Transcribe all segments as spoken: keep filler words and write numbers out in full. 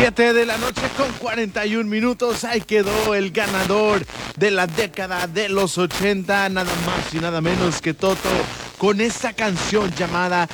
siete de la noche con cuarenta y un minutos. Ahí quedó el ganador de la década de los ochenta, nada más y nada menos que Toto, con esta canción llamada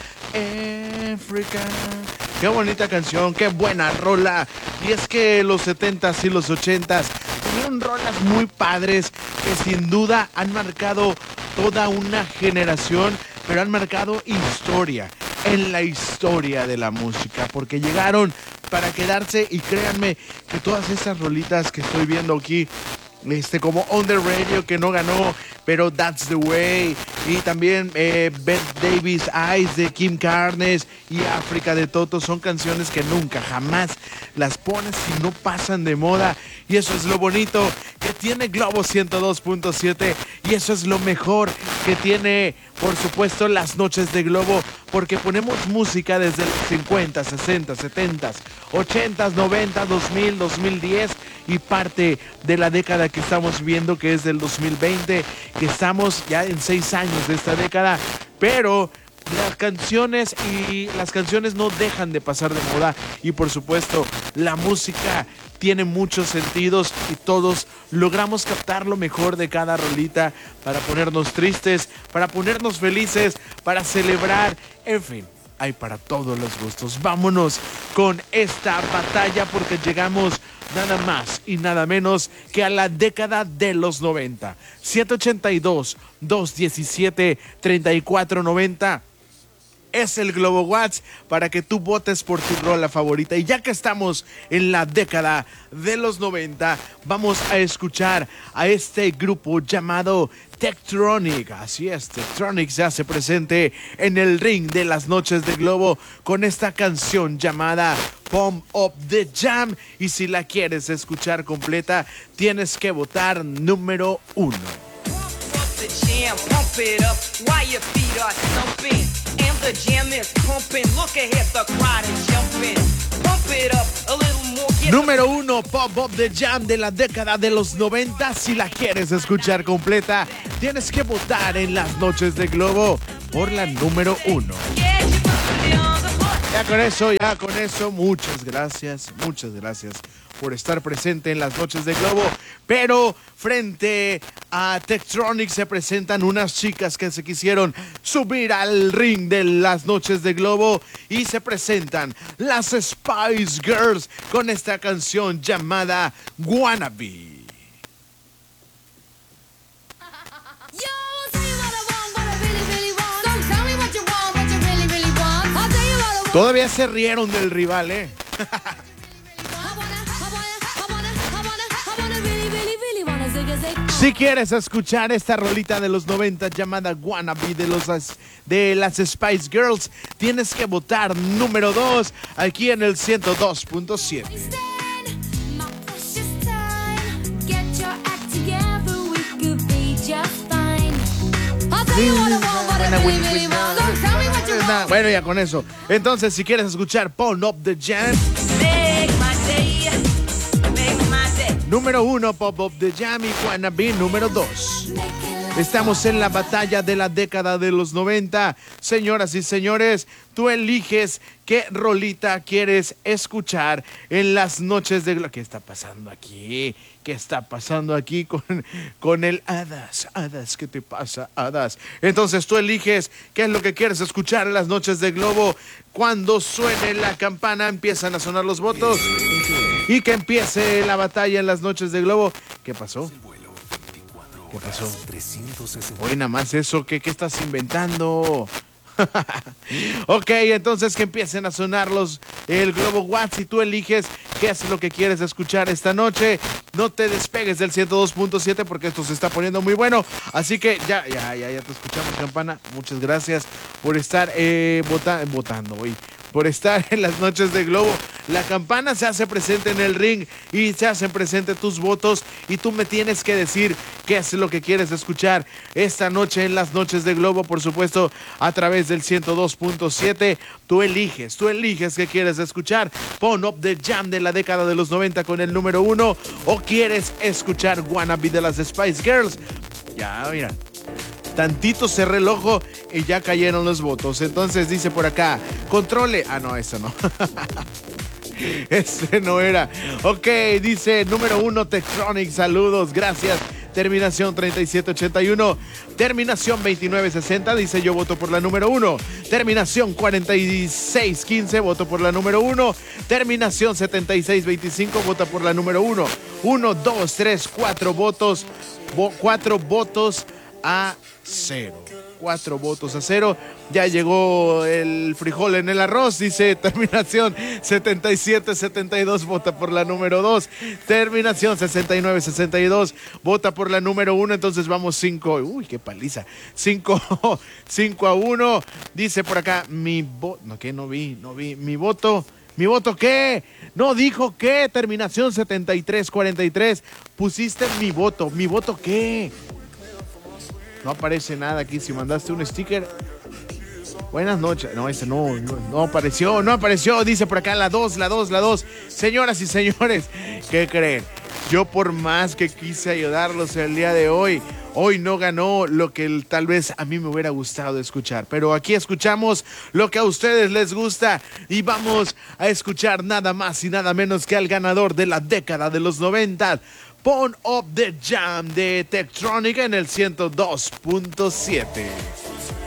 Africa. Qué bonita canción, qué buena rola. Y es que los setentas y los ochentas tuvieron rolas muy padres que sin duda han marcado toda una generación, pero han marcado historia en la historia de la música, porque llegaron para quedarse. Y créanme que todas esas rolitas que estoy viendo aquí, este, como On The Radio, que no ganó, pero That's The Way, y también eh, Bette Davis Eyes de Kim Carnes y África de Toto, son canciones que nunca, jamás las pones y no pasan de moda. Y eso es lo bonito que tiene Globo ciento dos punto siete, y eso es lo mejor que tiene, por supuesto, las noches de Globo, porque ponemos música desde los cincuenta, sesenta, setenta, ochenta, noventa, dos mil, dos mil diez y parte de la década que estamos viviendo, que es del dos mil veinte, que estamos ya en seis años de esta década, pero las canciones y las canciones no dejan de pasar de moda. Y por supuesto, la música tiene muchos sentidos y todos logramos captar lo mejor de cada rolita para ponernos tristes, para ponernos felices, para celebrar, en fin, hay para todos los gustos. Vámonos con esta batalla, porque llegamos nada más y nada menos que a la década de los noventa. siete ochenta y dos, doscientos diecisiete, treinta y cuatro noventa es el Globo Watts para que tú votes por tu rola favorita. Y ya que estamos en la década de los noventa, vamos a escuchar a este grupo llamado Tecktronic. Así es, Tecktronic se hace presente en el ring de las noches de Globo con esta canción llamada Pump Up The Jam. Y si la quieres escuchar completa, tienes que votar número uno. Pump it up while your feet are thumping. And the jam is pumping. Look ahead, the crowd is jumping. Pump it up a little more. Número uno, Pump Up The Jam de la década de los noventa. Si la quieres escuchar completa, tienes que votar en las noches de Globo por la número uno. Ya con eso, ya con eso, muchas gracias, muchas gracias por estar presente en las noches de Globo. Pero frente a Tecktronic se presentan unas chicas que se quisieron subir al ring de las noches de Globo, y se presentan las Spice Girls con esta canción llamada Wannabe. Todavía se rieron del rival, ¿eh? Si quieres escuchar esta rolita de los noventa llamada Wannabe de, los, de las Spice Girls, tienes que votar número dos aquí en el ciento dos punto siete. Bueno, ya con eso. Entonces, si quieres escuchar Pump Up The Jam, número uno, Pump Up The Jam, y Wannabe número dos. Estamos en la batalla de la década de los noventa. Señoras y señores, tú eliges qué rolita quieres escuchar en las noches de Globo. ¿Qué está pasando aquí? ¿Qué está pasando aquí con, con el Hadas? Hadas, ¿qué te pasa, Hadas? Entonces tú eliges qué es lo que quieres escuchar en las noches de Globo. Cuando suene la campana, empiezan a sonar los votos. Y que empiece la batalla en las noches de Globo. ¿Qué pasó? ¿Qué pasó? Oye, nada más eso, ¿qué, qué estás inventando? Ok, entonces que empiecen a sonar los, el Globo Watts, y tú eliges qué es lo que quieres escuchar esta noche. No te despegues del ciento dos punto siete porque esto se está poniendo muy bueno. Así que ya, ya, ya, ya te escuchamos, campana. Muchas gracias por estar eh, vota, votando hoy. Por estar en las noches de Globo. La campana se hace presente en el ring y se hacen presente tus votos, y tú me tienes que decir qué es lo que quieres escuchar esta noche en las noches de Globo, por supuesto, a través del ciento dos punto siete. Tú eliges, tú eliges qué quieres escuchar. Pump Up The Jam de la década de los noventa con el número uno, o quieres escuchar Wannabe de las Spice Girls. Ya, mira. Tantito cerré el ojo y ya cayeron los votos. Entonces dice por acá, controle. Ah, no, eso no. Ese no era. Ok, dice número uno Tektronic, saludos, gracias. Terminación treinta y siete ochenta y uno. Terminación veintinueve sesenta, dice yo voto por la número uno. Terminación cuarenta y seis quince, voto por la número uno. Terminación setenta y seis veinticinco, vota por la número uno. uno, dos, tres, cuatro votos. Vo- cuatro votos a cero. Cuatro votos a cero. Ya llegó el frijol en el arroz, dice terminación setenta y siete setenta y dos, vota por la número dos. Terminación sesenta y nueve sesenta y dos, vota por la número uno. Entonces vamos cinco. Uy, qué paliza. cinco a uno. Dice por acá mi voto. No, que no vi, no vi. Mi voto. ¿Mi voto qué? No dijo qué. Terminación setenta y tres cuarenta y tres. Pusiste mi voto. ¿Mi voto qué? No aparece nada aquí. Si mandaste un sticker. Buenas noches. No, ese no, no, no apareció, no apareció. Dice por acá la dos, la dos, la dos. Señoras y señores, ¿qué creen? Yo por más que quise ayudarlos el día de hoy, hoy no ganó lo que tal vez a mí me hubiera gustado escuchar. Pero aquí escuchamos lo que a ustedes les gusta y vamos a escuchar nada más y nada menos que al ganador de la década de los noventa. Pon Up the Jam de Tektronic en el ciento dos punto siete.